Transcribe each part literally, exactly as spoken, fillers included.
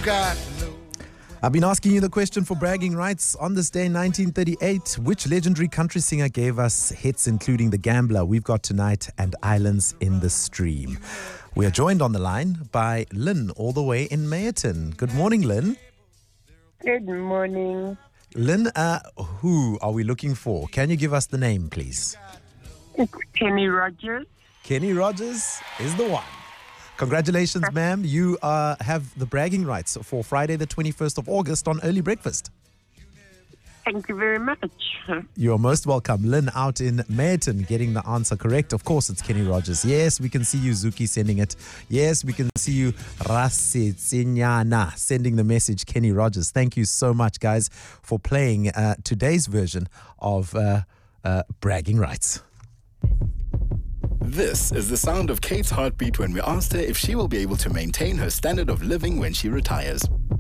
got no. I've been asking you the question for bragging rights on this day, nineteen thirty-eight. Which legendary country singer gave us hits including The Gambler, We've Got Tonight, and Islands in the Stream? We are joined on the line by Lynn, all the way in Meyerton. Good morning, Lynn. Good morning. Lynn, uh, who are we looking for? Can you give us the name, please? It's Kenny Rogers. Kenny Rogers is the one. Congratulations, ma'am. You uh, have the bragging rights for Friday, the twenty-first of August on Early Breakfast. Thank you very much. You're most welcome. Lynn out in Meyerton getting the answer correct. Of course, it's Kenny Rogers. Yes, we can see you, Zuki, sending it. Yes, we can see you, Rasitsinyana, sending the message, Kenny Rogers. Thank you so much, guys, for playing uh, today's version of uh, uh, bragging rights. This is the sound of Kate's heartbeat when we asked her if she will be able to maintain her standard of living when she retires.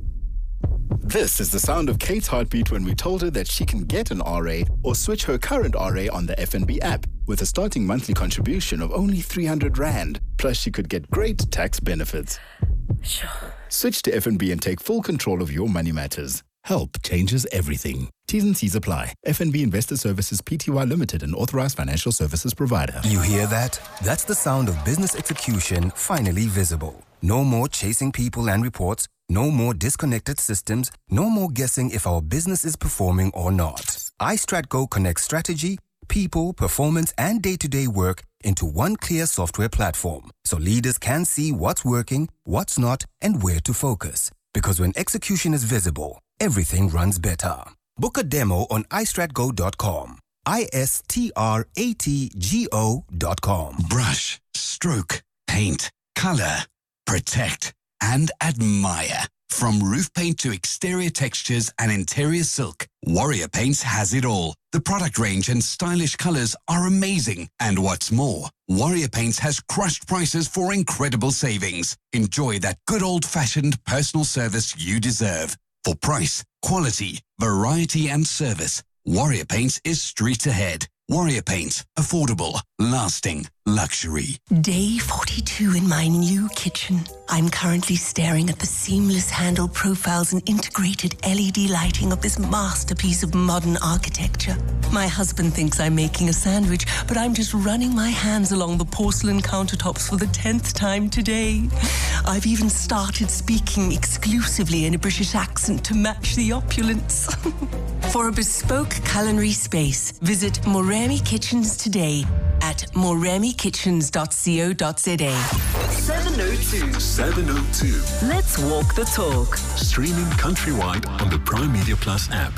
This is the sound of Kate's heartbeat when we told her that she can get an R A or switch her current R A on the F N B app with a starting monthly contribution of only three hundred rand. Plus, she could get great tax benefits. Sure. Switch to F N B and take full control of your money matters. Help changes everything. T's and C's apply. F N B Investor Services Pty Limited, an authorized financial services provider. You hear that? That's the sound of business execution finally visible. No more chasing people and reports. No more disconnected systems. No more guessing if our business is performing or not. iStratGo connects strategy, people, performance, and day-to-day work into one clear software platform, so leaders can see what's working, what's not, and where to focus. Because when execution is visible, everything runs better. Book a demo on i strat go dot com. I S T R A T G O dot com. Brush, stroke, paint, color, protect, and admire. From roof paint to exterior textures and interior silk, Warrior Paints has it all. The product range and stylish colors are amazing. And what's more, Warrior Paints has crushed prices for incredible savings. Enjoy that good old-fashioned personal service you deserve. For price, quality, variety, and service, Warrior Paints is street ahead. Warrior Paints, affordable, lasting, luxury. Day forty-two in my new kitchen. I'm currently staring at the seamless handle profiles and integrated L E D lighting of this masterpiece of modern architecture. My husband thinks I'm making a sandwich, but I'm just running my hands along the porcelain countertops for the tenth time today. I've even started speaking exclusively in a British accent to match the opulence. For a bespoke culinary space, visit Moremi Kitchens today at moremi kitchens dot co dot za. seven oh two. seven oh two. Let's walk the talk. Streaming countrywide on the Prime Media Plus app.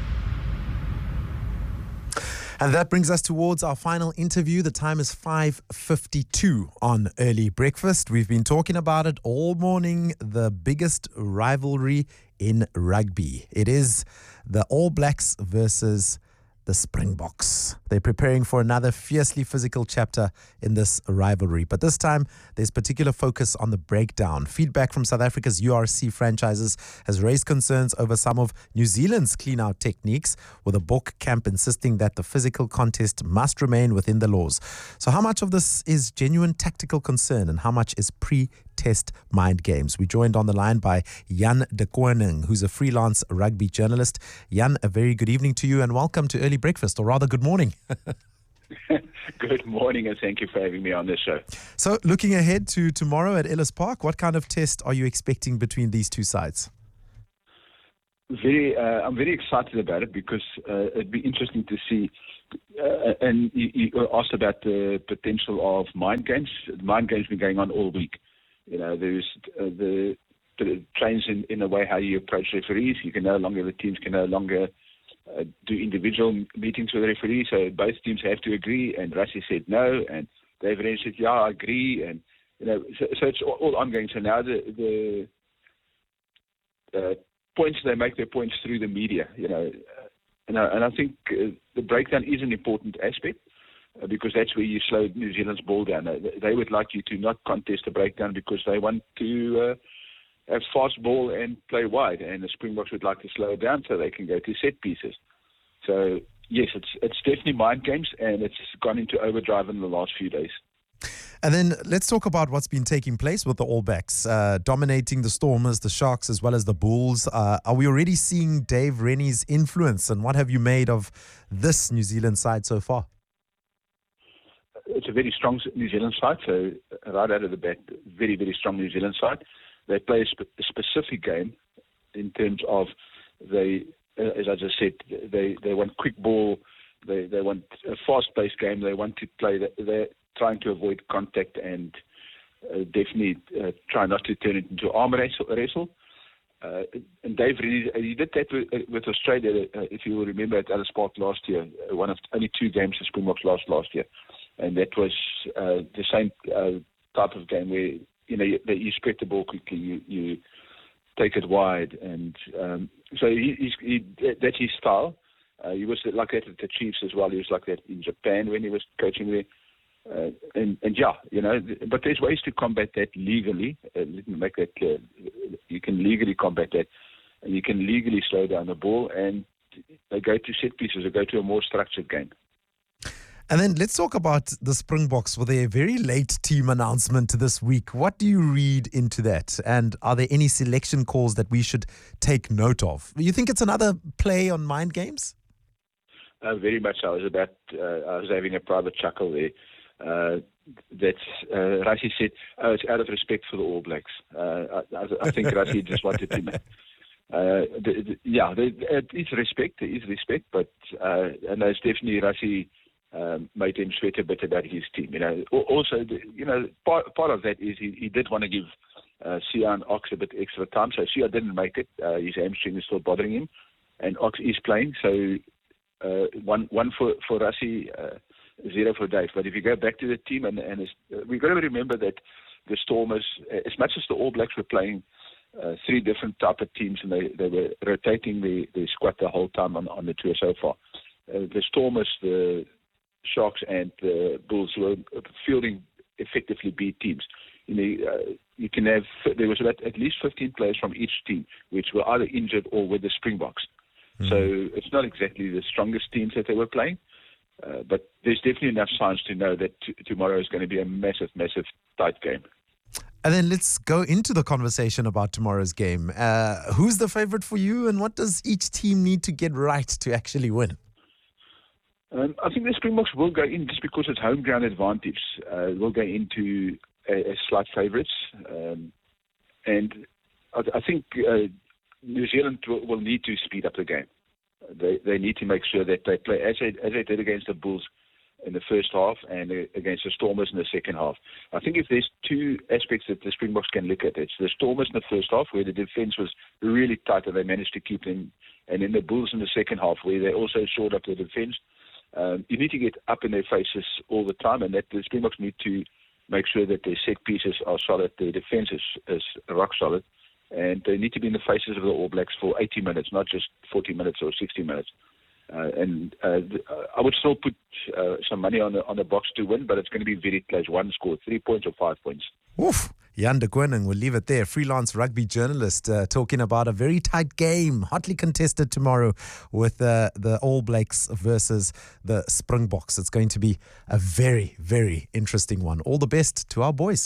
And that brings us towards our final interview. The time is five fifty-two on Early Breakfast. We've been talking about it all morning, the biggest rivalry in rugby. It is the All Blacks versus the Springboks. They're preparing for another fiercely physical chapter in this rivalry. But this time, there's particular focus on the breakdown. Feedback from South Africa's U R C franchises has raised concerns over some of New Zealand's clean-out techniques, with a Bok camp insisting that the physical contest must remain within the laws. So how much of this is genuine tactical concern and how much is pre-test mind games? We're joined on the line by Jan de Koning, who's a freelance rugby journalist. Jan, a very good evening to you and welcome to Early Breakfast, or rather good morning. Good morning, and thank you for having me on this show. So looking ahead to tomorrow at Ellis Park, what kind of test are you expecting between these two sides? Very, uh, I'm very excited about it because uh, it'd be interesting to see. Uh, and you, you asked about the potential of mind games. Mind games have been going on all week. You know, there's uh, the, the trains in, in a way how you approach referees. You can no longer, the teams can no longer uh, do individual meetings with the referees. So both teams have to agree. And Rassie said no, and David Rennie said, yeah, I agree. And you know, so, so it's all, all ongoing. So now the the uh, points, they make their points through the media. You know, and I, and I think uh, the breakdown is an important aspect. Uh, because that's where you slow New Zealand's ball down. Uh, they would like you to not contest the breakdown because they want to uh, have fast ball and play wide, and the Springboks would like to slow it down so they can go to set pieces. So, yes, it's it's definitely mind games, and it's gone into overdrive in the last few days. And then let's talk about what's been taking place with the All Blacks, uh, dominating the Stormers, the Sharks, as well as the Bulls. Uh, are we already seeing Dave Rennie's influence, and what have you made of this New Zealand side so far? It's a very strong New Zealand side, so right out of the bat, very, very strong New Zealand side. They play a, spe- a specific game in terms of they, uh, as I just said, they, they want quick ball, they they want a fast-paced game, they want to play, that they're trying to avoid contact and uh, definitely uh, try not to turn it into arm wrestle. wrestle. Uh, and Dave really, he did that with, with Australia, uh, if you will remember, at Ellis Park last year, uh, one of only two games the Springboks lost last year. And that was uh, the same uh, type of game where, you know, you, you spread the ball quickly, you, you take it wide. And um, so he, he's, he, that's his style. Uh, he was like that at the Chiefs as well. He was like that in Japan when he was coaching there. Uh, and, and yeah, you know, but there's ways to combat that legally. Uh, let me make that clear. You can legally combat that. And you can legally slow down the ball, and they go to set pieces, they go to a more structured game. And then let's talk about the Springboks with a very late team announcement this week. What do you read into that? And are there any selection calls that we should take note of? You think it's another play on mind games? Uh, very much so. I was about, uh, I was having a private chuckle there. Uh, that uh, Rassie said, oh, it's out of respect for the All Blacks. Uh, I, I think Rassie just wanted to make... Uh, the, the, yeah, the, it is respect, there is respect, but uh, and there's definitely Rassie um, made him sweat a bit about his team. You know, also, the, you know, part, part of that is he, he did want to give uh, Sian Ox a bit extra time. So Sian didn't make it. Uh, his hamstring is still bothering him, and Ox is playing. So uh, one one for for Rassie, uh, zero for Dave. But if you go back to the team, and, and uh, we've got to remember that the Stormers, as much as the All Blacks were playing uh, three different type of teams, and they, they were rotating the, the squad the whole time on, on the tour so far. Uh, the Stormers, the Sharks, and the Bulls were fielding effectively B teams. You know, uh, you can have there was about at least fifteen players from each team, which were either injured or with the Springboks. Mm-hmm. So it's not exactly the strongest teams that they were playing. Uh, but there's definitely enough signs to know that t- tomorrow is going to be a massive, massive tight game. And then let's go into the conversation about tomorrow's game. Uh, who's the favorite for you, and what does each team need to get right to actually win? Um, I think the Springboks will go in just because it's home ground advantage. Uh, will go into a, a slight favourites. Um, and I, I think uh, New Zealand will, will need to speed up the game. They they need to make sure that they play as they, as they did against the Bulls in the first half and against the Stormers in the second half. I think if there's two aspects that the Springboks can look at, it's the Stormers in the first half where the defence was really tight and they managed to keep them, and then the Bulls in the second half where they also shored up the defence. Um, you need to get up in their faces all the time, and that the Springboks need to make sure that their set pieces are solid, their defence is, is rock solid. And they need to be in the faces of the All Blacks for eighty minutes, not just forty minutes or sixty minutes. Uh, and uh, I would still put uh, some money on the, on the box to win, but it's going to be very close. One score, three points or five points. Oof. Jan de Koning, we'll leave it there. Freelance rugby journalist uh, talking about a very tight game, hotly contested tomorrow with uh, the All Blacks versus the Springboks. It's going to be a very, very interesting one. All the best to our boys.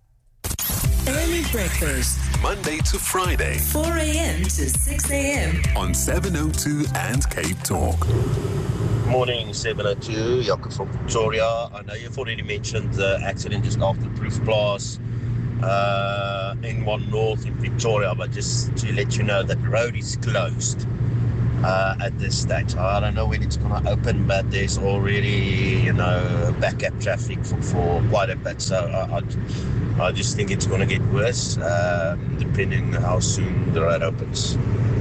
Early breakfast. Monday to Friday. four a.m. to six a.m. on seven oh two and Cape Talk. Morning, seven oh two. Jacob from Victoria. I know you've already mentioned the accident just after Proof Glass, uh, N one North in Victoria, but just to let you know that the road is closed uh, at this stage. I don't know when it's going to open, but there's already, you know, backup traffic for, for quite a bit. So I, I I just think it's going to get worse, um, depending on how soon the road opens.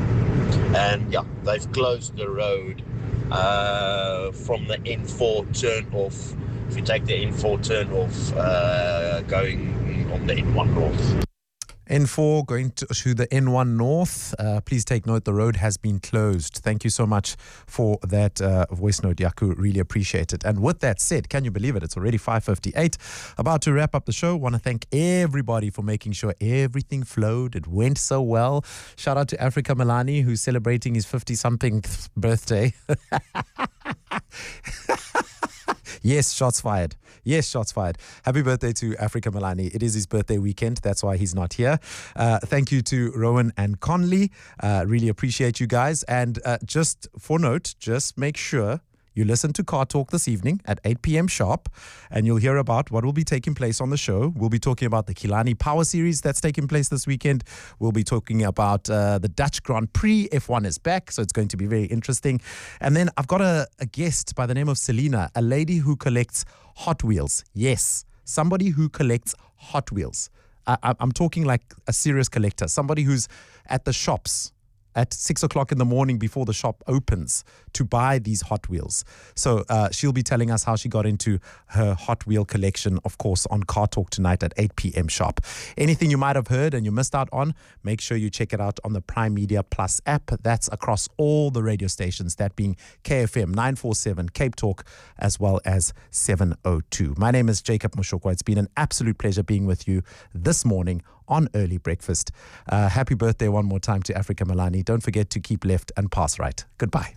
And yeah, they've closed the road uh, from the N four turn off. If you take the N four turn off, uh, going on the N one North. N four going to, to the N one North. Uh, please take note, the road has been closed. Thank you so much for that uh, voice note, Yaku. Really appreciate it. And with that said, can you believe it? It's already five fifty-eight. About to wrap up the show. Want to thank everybody for making sure everything flowed. It went so well. Shout out to Africa Milani, who's celebrating his fifty-something birthday. Yes, shots fired. Yes, shots fired. Happy birthday to Africa Melani. It is his birthday weekend. That's why he's not here. Uh, thank you to Rowan and Conley. Uh, really appreciate you guys. And uh, just for note, just make sure you listen to Car Talk this evening at eight p.m. sharp, and you'll hear about what will be taking place on the show. We'll be talking about the Killarney Power Series that's taking place this weekend. We'll be talking about uh, the Dutch Grand Prix. F one is back, so it's going to be very interesting. And then I've got a, a guest by the name of Selena, a lady who collects Hot Wheels. Yes, somebody who collects Hot Wheels. I, I'm talking like a serious collector, somebody who's at the shops at six o'clock in the morning before the shop opens to buy these Hot Wheels. So uh, she'll be telling us how she got into her Hot Wheel collection, of course, on Car Talk tonight at eight p.m. sharp. Anything you might have heard and you missed out on, make sure you check it out on the Prime Media Plus app. That's across all the radio stations, that being K F M nine forty-seven, Cape Talk, as well as seven oh two. My name is Jacob Moshokwa. It's been an absolute pleasure being with you this morning on Early Breakfast. Uh, happy birthday one more time to Africa Melani. Don't forget to keep left and pass right. Goodbye.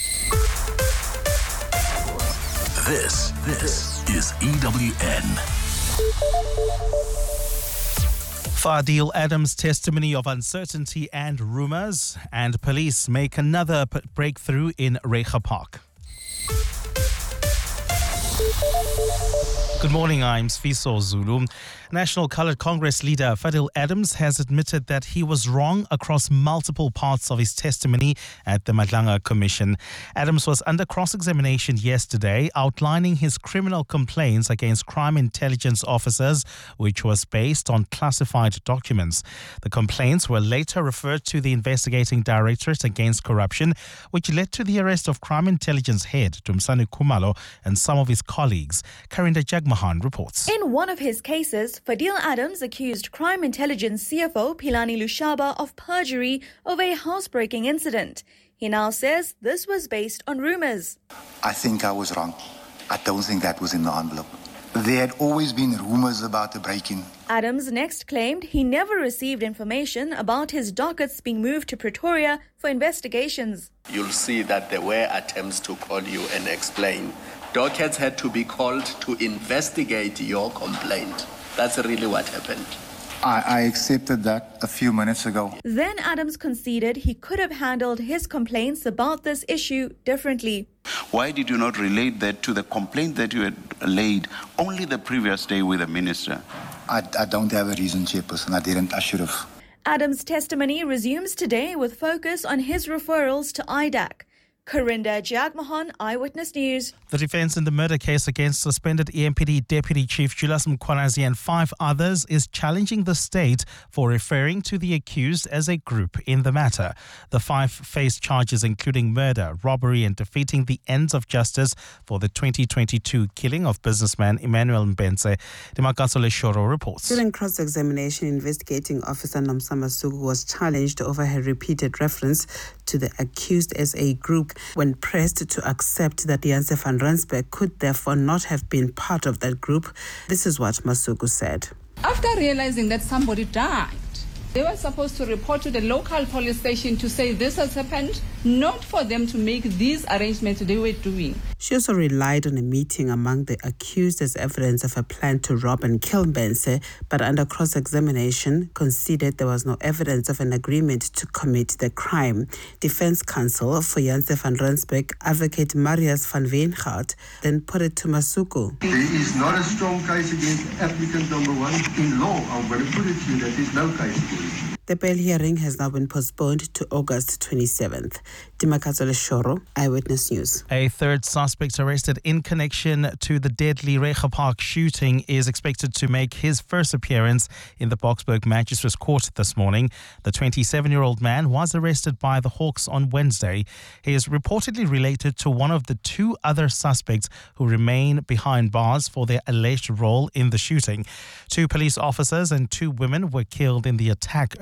This, this is E W N. Fadil Adams' testimony of uncertainty and rumours, and police make another p- breakthrough in Reiger Park. Good morning, I'm Sfiso Zulu. National Coloured Congress leader Fadil Adams has admitted that he was wrong across multiple parts of his testimony at the Madlanga Commission. Adams was under cross-examination yesterday, outlining his criminal complaints against crime intelligence officers, which was based on classified documents. The complaints were later referred to the Investigating Directorate Against Corruption, which led to the arrest of crime intelligence head Dumsani Khumalo and some of his colleagues. Karinda Jagmohan reports. In one of his cases, Fadil Adams accused crime intelligence C F O Philani Lushaba of perjury over a housebreaking incident. He now says this was based on rumours. I think I was wrong. I don't think that was in the envelope. There had always been rumours about the break-in. Adams next claimed he never received information about his dockets being moved to Pretoria for investigations. You'll see that there were attempts to call you and explain. Dockets had to be called to investigate your complaint. That's really what happened. I, I accepted that a few minutes ago. Then Adams conceded he could have handled his complaints about this issue differently. Why did you not relate that to the complaint that you had laid only the previous day with the minister? I, I don't have a reason, Chairperson. I didn't. I should have. Adams' testimony resumes today with focus on his referrals to I D A C. Karinda Jagmohan, Eyewitness News. The defence in the murder case against suspended E M P D Deputy Chief Julius Mkhwanazi and five others is challenging the state for referring to the accused as a group in the matter. The five face charges including murder, robbery and defeating the ends of justice for the twenty twenty-two killing of businessman Emmanuel Mbenze. Dimakatso Leshoro reports. During cross-examination, investigating officer Nomsa Masuku was challenged over her repeated reference to the accused as a group when pressed to accept that Janse van Rensburg could therefore not have been part of that group. This is what Masuku said. After realizing that somebody died, they were supposed to report to the local police station to say this has happened, not for them to make these arrangements they were doing. She also relied on a meeting among the accused as evidence of a plan to rob and kill Mbenze, but under cross-examination conceded there was no evidence of an agreement to commit the crime. Defense counsel for Janse van Rensburg, advocate Marius van Weengaard, then put it to Masuku. There is not a strong case against applicant number one. In law, I'm going to put it to you that there's no case against him. The bail hearing has now been postponed to August twenty-seventh. Dimakatso Leshoro, Eyewitness News. A third suspect arrested in connection to the deadly Reiger Park shooting is expected to make his first appearance in the Boksburg Magistrates Court this morning. The twenty-seven-year-old man was arrested by the Hawks on Wednesday. He is reportedly related to one of the two other suspects who remain behind bars for their alleged role in the shooting. Two police officers and two women were killed in the attack earlier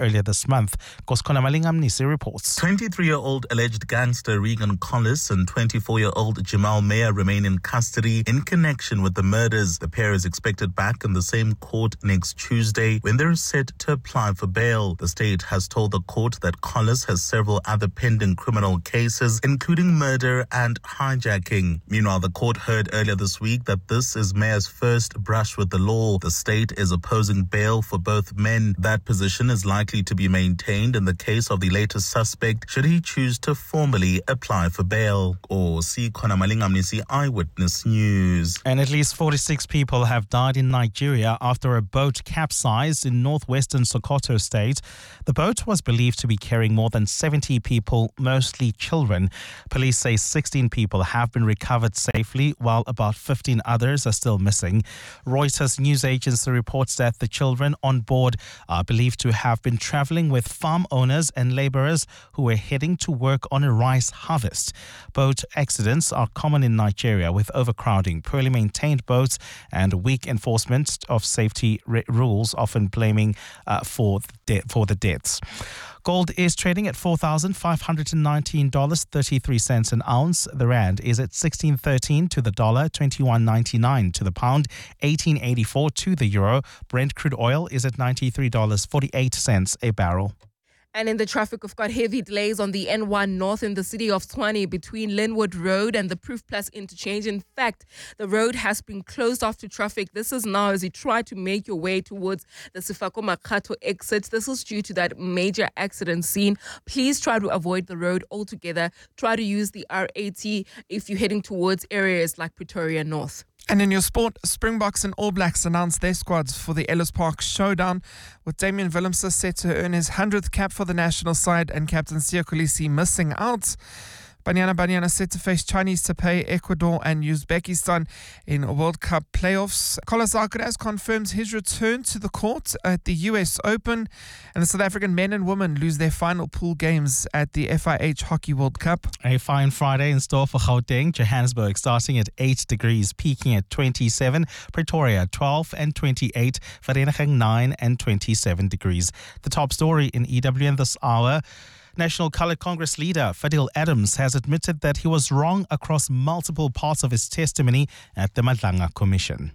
earlier this month. Koskona Malingamnisi reports. twenty-three-year-old alleged gangster Regan Collis and twenty-four-year-old Jamal Mayer remain in custody in connection with the murders. The pair is expected back in the same court next Tuesday when they're set to apply for bail. The state has told the court that Collis has several other pending criminal cases, including murder and hijacking. Meanwhile, the court heard earlier this week that this is Mayer's first brush with the law. The state is opposing bail for both men. That position is likely to be maintained in the case of the latest suspect should he choose to formally apply for bail. Or see Kona Malingamnisi Eyewitness News. And at least forty-six people have died in Nigeria after a boat capsized in northwestern Sokoto state. The boat was believed to be carrying more than seventy people, mostly children. Police say sixteen people have been recovered safely, while about fifteen others are still missing. Reuters news agency reports that the children on board are believed to have been traveling with farm owners and laborers who were heading to work on a rice harvest. Boat accidents are common in Nigeria, with overcrowding, poorly maintained boats, and weak enforcement of safety re- rules, often blaming uh, for, de- for the deaths. Gold is trading at four thousand five hundred nineteen dollars and thirty-three cents an ounce. The rand is at sixteen thirteen to the dollar, twenty-one ninety-nine to the pound, eighteen eighty-four to the euro. Brent crude oil is at ninety-three dollars and forty-eight cents a barrel. And in the traffic, we've got heavy delays on the N one North in the city of Tshwane between Linwood Road and the Proof Plus interchange. In fact, the road has been closed off to traffic. This is now as you try to make your way towards the Sefako Makato exit. This is due to that major accident scene. Please try to avoid the road altogether. Try to use the R eighty if you're heading towards areas like Pretoria North. And in your sport, Springboks and All Blacks announced their squads for the Ellis Park Showdown, with Damian Willemse set to earn his hundredth cap for the national side and captain Siya Kolisi missing out. Banyana Banyana set to face Chinese Taipei, Ecuador and Uzbekistan in World Cup playoffs. Carlos Alcaraz confirms his return to the court at the U S Open, and the South African men and women lose their final pool games at the F I H Hockey World Cup. A fine Friday in store for Gauteng. Johannesburg starting at eight degrees, peaking at twenty-seven. Pretoria twelve and twenty-eight. Vereeniging nine and twenty-seven degrees. The top story in E W N this hour. National Colored Congress leader Fadil Adams has admitted that he was wrong across multiple parts of his testimony at the Madlanga Commission.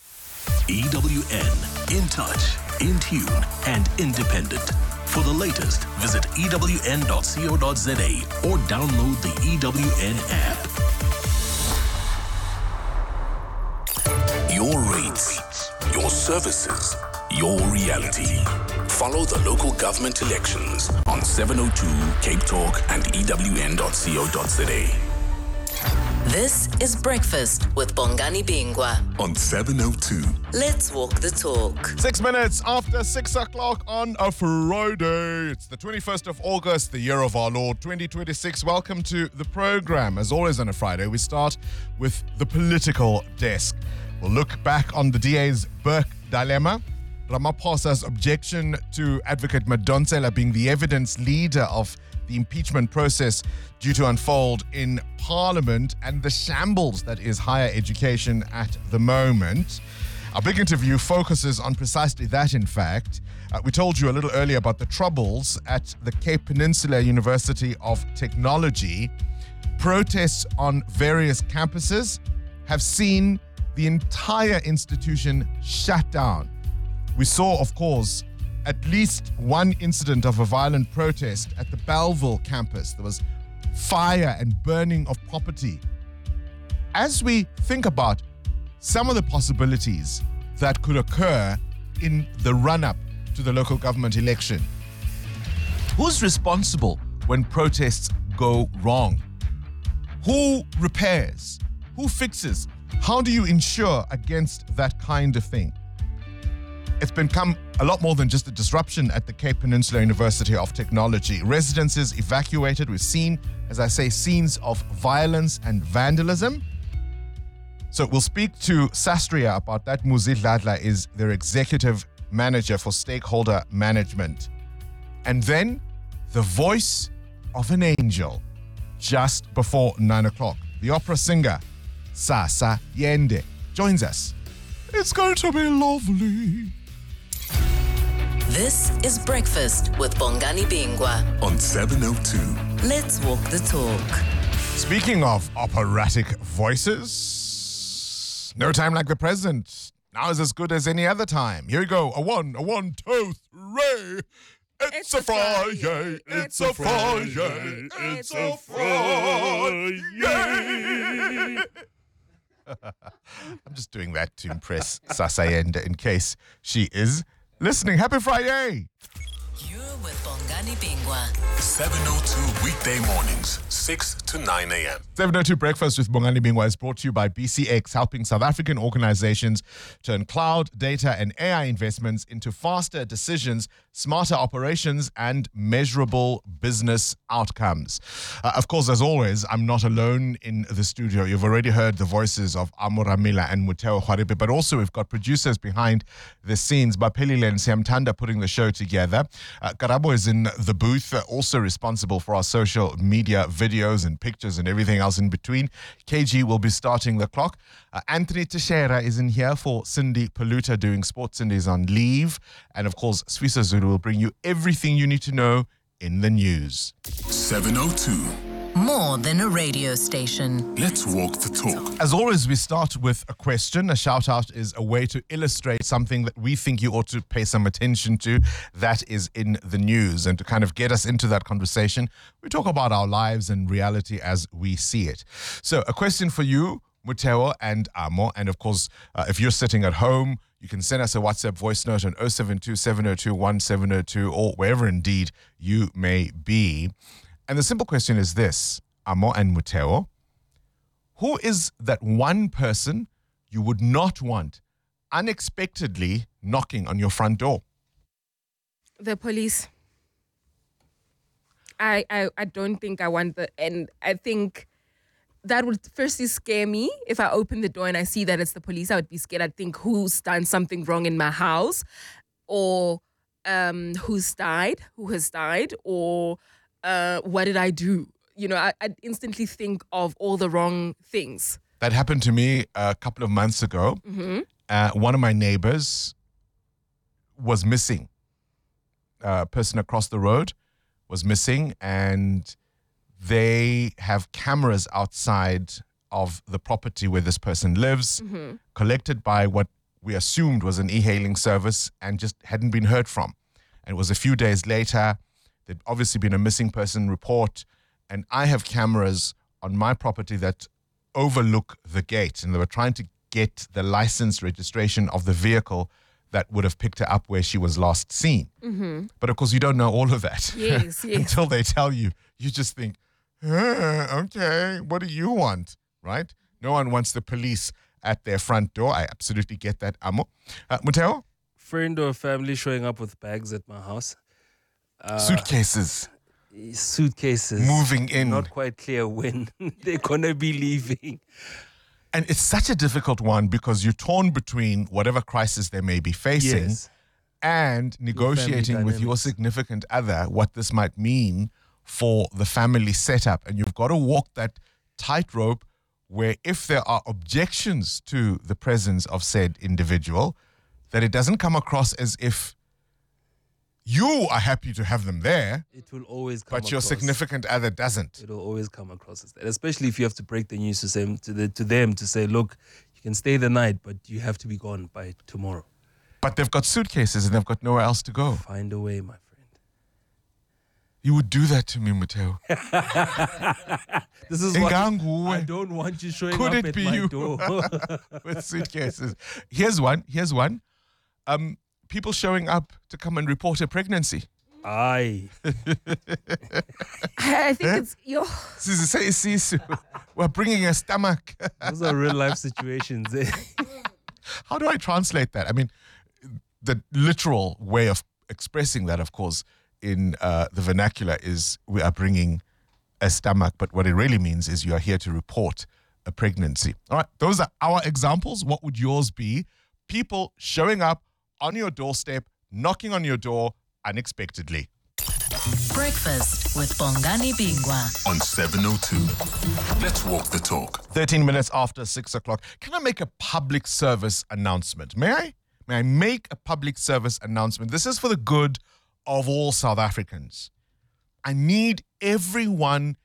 E W N, in touch, in tune and independent. For the latest, visit e w n dot co dot z a or download the E W N app. Your rates, your services, your reality. Follow the local government elections on seven oh two Cape Talk and e w n dot co dot z a. This is Breakfast with Bongani Bingwa on seven oh two. Let's walk the talk. Six minutes after six o'clock on a Friday. It's the twenty-first of August, the year of our Lord, twenty twenty-six. Welcome to the program. As always on a Friday, we start with the political desk. We'll look back on the D A's Burke dilemma, Ramaphosa's objection to Advocate Madonsela being the evidence leader of the impeachment process due to unfold in Parliament, and the shambles that is higher education at the moment. Our big interview focuses on precisely that, in fact. Uh, we told you a little earlier about the troubles at the Cape Peninsula University of Technology. Protests on various campuses have seen the entire institution shut down. We saw, of course, at least one incident of a violent protest at the Belleville campus. There was fire and burning of property. As we think about some of the possibilities that could occur in the run-up to the local government election, who's responsible when protests go wrong? Who repairs? Who fixes? How do you ensure against that kind of thing? It's become a lot more than just a disruption at the Cape Peninsula University of Technology. Residences evacuated. We've seen, as I say, scenes of violence and vandalism. So we'll speak to Sastria about that. Muzi Dladla is their executive manager for stakeholder management. And then the voice of an angel just before nine o'clock. The opera singer, Sasa Yende, joins us. It's going to be lovely. This is Breakfast with Bongani Bingwa on seven oh two. Let's walk the talk. Speaking of operatic voices, no time like the present. Now is as good as any other time. Here we go. A one, a one, two, three. It's, it's a Friday. Friday. It's a Friday. Friday. It's a Friday. I'm just doing that to impress Sasayenda in case she is listening. Happy Friday. You're with Bongani Bingwa. seven oh two weekday mornings, six to nine a.m. seven oh two Breakfast with Bongani Bingwa is brought to you by B C X, helping South African organizations turn cloud, data, and A I investments into faster decisions, smarter operations, and measurable business outcomes. Uh, of course, as always, I'm not alone in the studio. You've already heard the voices of Amo Ramila and Mutheo Kgwaribe, but also we've got producers behind the scenes, Baphelile and Siamtanda, putting the show together. Uh, Karabo is in the booth, uh, also responsible for our social media videos and pictures and everything else in between. K G will be starting the clock. Uh, Anthony Teixeira is in here for Cindy Paluta doing Sports. Cindy is on leave. And of course, Swisa Zulu will bring you everything you need to know in the news. seven oh two. More than a radio station. Let's walk the talk. As always, we start with a question. A shout out is a way to illustrate something that we think you ought to pay some attention to that is in the news. And to kind of get us into that conversation, we talk about our lives and reality as we see it. So a question for you, Mutheo and Amo. And of course, uh, if you're sitting at home, you can send us a WhatsApp voice note on oh seven two, seven oh two, one seven oh two or wherever indeed you may be. And the simple question is this, Amo and Mutheo. Who is that one person you would not want unexpectedly knocking on your front door? The police. I, I, I don't think I want the... And I think that would firstly scare me. If I open the door and I see that it's the police, I would be scared. I'd think who's done something wrong in my house, or um, who's died, who has died, or... Uh, what did I do? You know, I, I'd instantly think of all the wrong things. That happened to me a couple of months ago. Mm-hmm. Uh, one of my neighbors was missing. A person across the road was missing, and they have cameras outside of the property where this person lives, Mm-hmm. collected by what we assumed was an e-hailing service and just hadn't been heard from. And it was a few days later. There'd obviously been a missing person report, and I have cameras on my property that overlook the gate, and they were trying to get the license registration of the vehicle that would have picked her up where she was last seen. Mm-hmm. But of course, you don't know all of that. Yes, yes. Until they tell you. You just think, ah, okay, what do you want, right? No one wants the police at their front door. I absolutely get that, Amo. Uh, Mutheo? Friend or family showing up with bags at my house. Uh, Suitcases. Suitcases. Moving in. Not quite clear when they're going to be leaving. And it's such a difficult one because you're torn between whatever crisis they may be facing Yes. and negotiating with your significant other what this might mean for the family setup. And you've got to walk that tightrope where if there are objections to the presence of said individual, that it doesn't come across as if you are happy to have them there, It will always come but your across. significant other doesn't. It'll always come across as that, especially if you have to break the news to them, to, the, to them to say, look, you can stay the night, but you have to be gone by tomorrow. But they've got suitcases and they've got nowhere else to go. Find a way, my friend. You would do that to me, Mutheo. This is why Inganguwe. I don't want you showing Could up it at be my you door. with suitcases? Here's one. Here's one. Um, people showing up to come and report a pregnancy. Aye. I think it's your. We're bringing a stomach. Those are real life situations. Eh? How do I translate that? I mean, the literal way of expressing that, of course, in uh, the vernacular is we are bringing a stomach. But what it really means is you are here to report a pregnancy. All right, those are our examples. What would yours be? People showing up on your doorstep, knocking on your door unexpectedly. Breakfast with Bongani Bingwa on seven oh two. Let's walk the talk. thirteen minutes after six o'clock. Can I make a public service announcement? May I? may I make a public service announcement? This is for the good of all South Africans. I need everyone